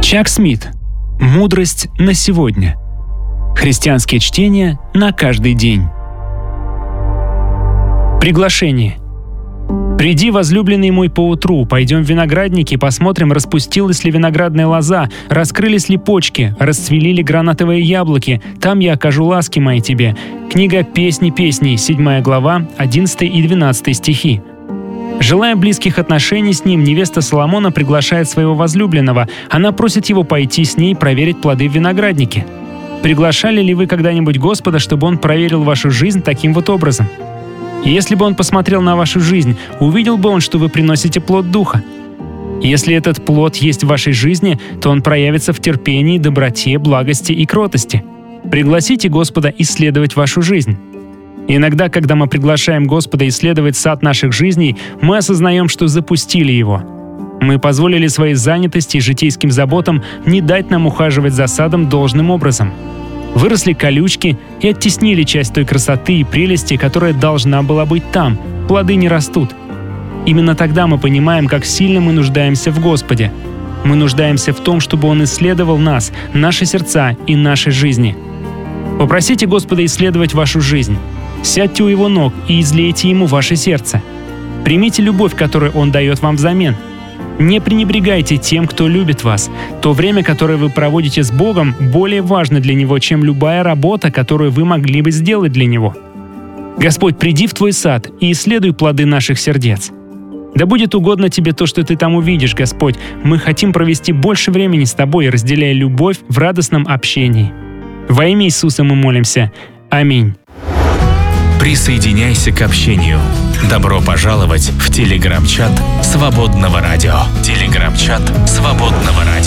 Чак Смит. Мудрость на сегодня. Христианские чтения на каждый день. Приглашение. «Приди, возлюбленный мой, поутру, пойдем в виноградники, посмотрим, распустилась ли виноградная лоза, раскрылись ли почки, расцвели ли гранатовые яблоки, там я окажу ласки мои тебе». Книга «Песни песней», 7 глава, 11 и 12 стихи. Желая близких отношений с ним, невеста Соломона приглашает своего возлюбленного. Она просит его пойти с ней проверить плоды в винограднике. Приглашали ли вы когда-нибудь Господа, чтобы Он проверил вашу жизнь таким вот образом? Если бы Он посмотрел на вашу жизнь, увидел бы Он, что вы приносите плод Духа. Если этот плод есть в вашей жизни, то он проявится в терпении, доброте, благости и кротости. Пригласите Господа исследовать вашу жизнь. Иногда, когда мы приглашаем Господа исследовать сад наших жизней, мы осознаем, что запустили его. Мы позволили своей занятости и житейским заботам не дать нам ухаживать за садом должным образом. Выросли колючки и оттеснили часть той красоты и прелести, которая должна была быть там. Плоды не растут. Именно тогда мы понимаем, как сильно мы нуждаемся в Господе. Мы нуждаемся в том, чтобы Он исследовал нас, наши сердца и наши жизни. Попросите Господа исследовать вашу жизнь. Сядьте у Его ног и излейте Ему ваше сердце. Примите любовь, которую Он дает вам взамен. Не пренебрегайте тем, кто любит вас. То время, которое вы проводите с Богом, более важно для Него, чем любая работа, которую вы могли бы сделать для Него. Господь, приди в Твой сад и исследуй плоды наших сердец. Да будет угодно Тебе то, что Ты там увидишь, Господь. Мы хотим провести больше времени с Тобой, разделяя любовь в радостном общении. Во имя Иисуса мы молимся. Аминь. Присоединяйся к общению. Добро пожаловать в телеграм-чат Свободного радио. Телеграм-чат Свободного радио.